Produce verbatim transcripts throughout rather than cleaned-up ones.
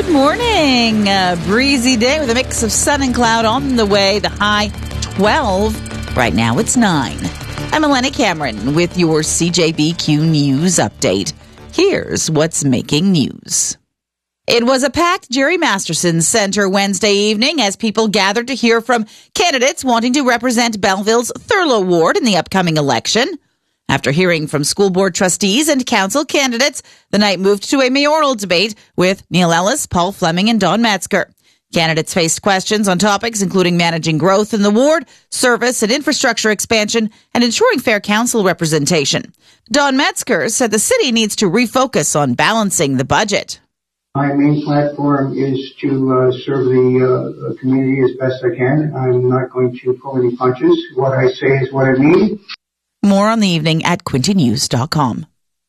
Good morning. A breezy day with a mix of sun and cloud on the way. The high twelve. Right now it's nine. I'm Elena Cameron with your C J B Q News update. Here's what's making news. It was a packed Jerry Masterson Center Wednesday evening as people gathered to hear from candidates wanting to represent Belleville's Thurlow Ward in the upcoming election. After hearing from school board trustees and council candidates, the night moved to a mayoral debate with Neil Ellis, Paul Fleming, and Don Metzger. Candidates faced questions on topics including managing growth in the ward, service and infrastructure expansion, and ensuring fair council representation. Don Metzger said the city needs to refocus on balancing the budget. My main platform is to uh, serve the uh, community as best I can. I'm not going to pull any punches. What I say is what I mean. More on the evening at Quinte News dot com.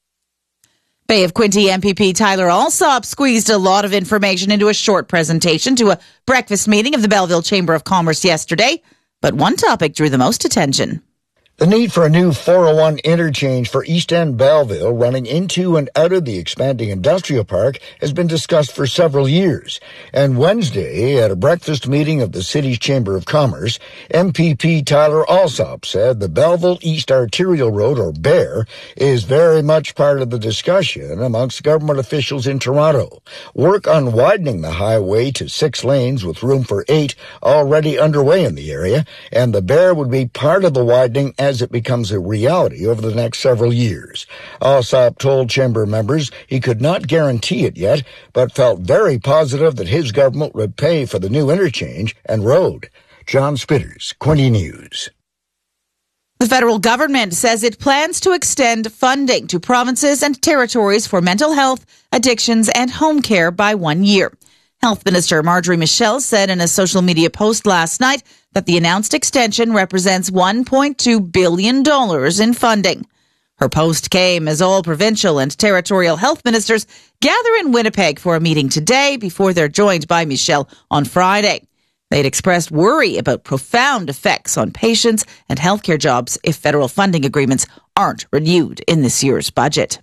Bay of Quinte M P P Tyler Alsop squeezed a lot of information into a short presentation to a breakfast meeting of the Belleville Chamber of Commerce yesterday, but one topic drew the most attention. The need for a new four oh one interchange for East End Belleville running into and out of the expanding industrial park has been discussed for several years. And Wednesday, at a breakfast meeting of the city's Chamber of Commerce, M P P Tyler Alsop said the Belleville East Arterial Road, or B E A R, is very much part of the discussion amongst government officials in Toronto. Work on widening the highway to six lanes with room for eight already underway in the area, and the B E A R would be part of the widening as it becomes a reality over the next several years. Alsop told Chamber members he could not guarantee it yet, but felt very positive that his government would pay for the new interchange and road. John Spitters, Quinte News. The federal government says it plans to extend funding to provinces and territories for mental health, addictions, and home care by one year. Health Minister Marjorie Michel said in a social media post last night that the announced extension represents one point two billion dollars in funding. Her post came as all provincial and territorial health ministers gather in Winnipeg for a meeting today before they're joined by Michel on Friday. They'd expressed worry about profound effects on patients and healthcare jobs if federal funding agreements aren't renewed in this year's budget.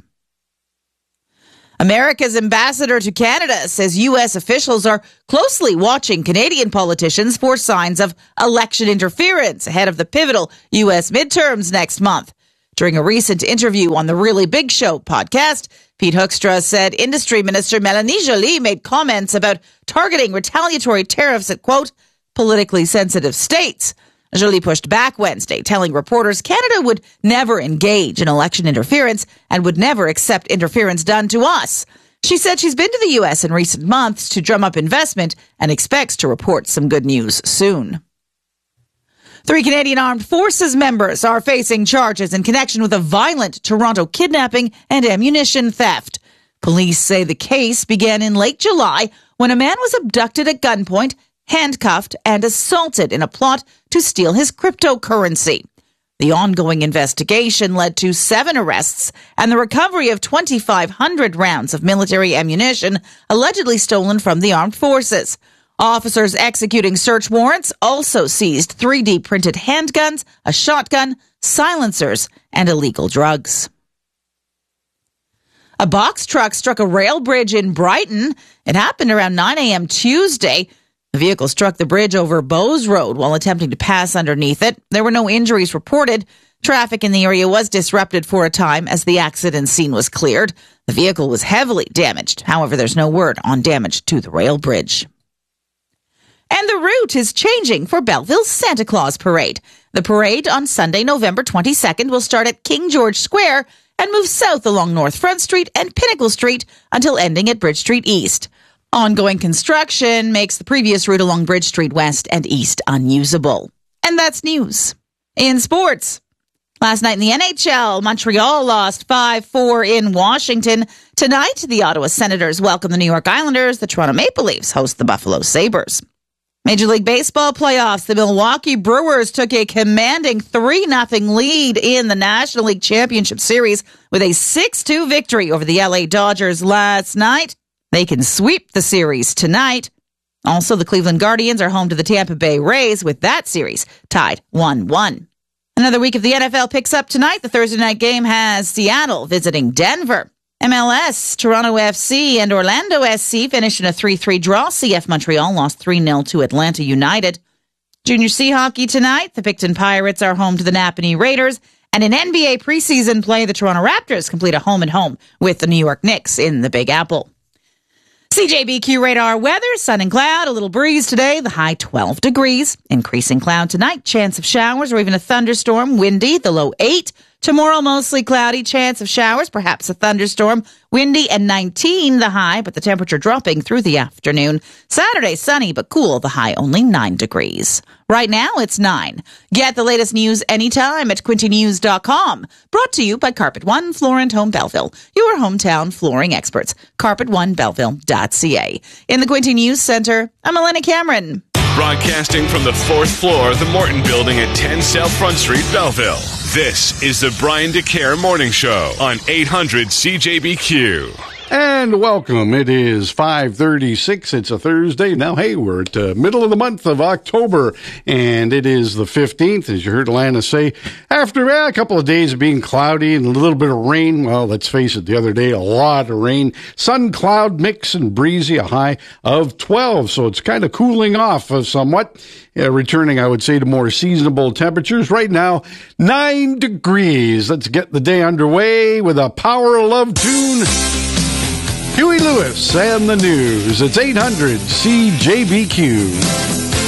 America's ambassador to Canada says U S officials are closely watching Canadian politicians for signs of election interference ahead of the pivotal U S midterms next month. During a recent interview on the Really Big Show podcast, Pete Hoekstra said Industry Minister Mélanie Joly made comments about targeting retaliatory tariffs at, quote, politically sensitive states. Joly pushed back Wednesday, telling reporters Canada would never engage in election interference and would never accept interference done to us. She said she's been to the U S in recent months to drum up investment and expects to report some good news soon. Three Canadian Armed Forces members are facing charges in connection with a violent Toronto kidnapping and ammunition theft. Police say the case began in late July when a man was abducted at gunpoint, handcuffed, and assaulted in a plot to steal his cryptocurrency. The ongoing investigation led to seven arrests and the recovery of twenty-five hundred rounds of military ammunition allegedly stolen from the armed forces. Officers executing search warrants also seized three D printed handguns, a shotgun, silencers, and illegal drugs. A box truck struck a rail bridge in Brighton. It happened around nine a.m. Tuesday. The vehicle struck the bridge over Bowes Road while attempting to pass underneath it. There were no injuries reported. Traffic in the area was disrupted for a time as the accident scene was cleared. The vehicle was heavily damaged. However, there's no word on damage to the rail bridge. And the route is changing for Belleville's Santa Claus Parade. The parade on Sunday, November twenty-second, will start at King George Square and move south along North Front Street and Pinnacle Street until ending at Bridge Street East. Ongoing construction makes the previous route along Bridge Street West and East unusable. And that's news. In sports, last night in the N H L, Montreal lost five four in Washington. Tonight, the Ottawa Senators welcome the New York Islanders. The Toronto Maple Leafs host the Buffalo Sabres. Major League Baseball playoffs, the Milwaukee Brewers took a commanding three nothing lead in the National League Championship Series with a six two victory over the L A Dodgers last night. They can sweep the series tonight. Also, the Cleveland Guardians are home to the Tampa Bay Rays with that series tied one one. Another week of the N F L picks up tonight. The Thursday night game has Seattle visiting Denver. M L S, Toronto F C and Orlando S C finished in a three three draw. C F Montreal lost three nil to Atlanta United. Junior C hockey tonight, the Picton Pirates are home to the Napanee Raiders. And in N B A preseason play, the Toronto Raptors complete a home-and-home with the New York Knicks in the Big Apple. C J B Q radar weather, sun and cloud, a little breeze today, the high twelve degrees. Increasing cloud tonight, chance of showers or even a thunderstorm, windy, the low eight. Tomorrow, mostly cloudy, chance of showers, perhaps a thunderstorm, windy and nineteen the high, but the temperature dropping through the afternoon. Saturday, sunny but cool, the high only nine degrees. Right now, it's nine. Get the latest news anytime at quinte news dot com. Brought to you by Carpet One Floor and Home Belleville, your hometown flooring experts. carpet one belleville dot c a. In the Quinte News Center, I'm Elena Cameron. Broadcasting from the fourth floor of the Morton Building at ten South Front Street, Belleville. This is the Brian DeCare Morning Show on eight hundred C J B Q. And welcome. It is five thirty-six. It's a Thursday. Now, hey, we're at the middle of the month of October, and it is the fifteenth, as you heard Lana say. After eh, a couple of days of being cloudy and a little bit of rain, well, let's face it, the other day, a lot of rain. Sun, cloud mix and breezy, a high of twelve, so it's kind of cooling off uh, somewhat. Uh, returning, I would say, to more seasonable temperatures. Right now, nine degrees. Let's get the day underway with a Power of Love tune. Huey Lewis and the news. It's eight hundred C J B Q.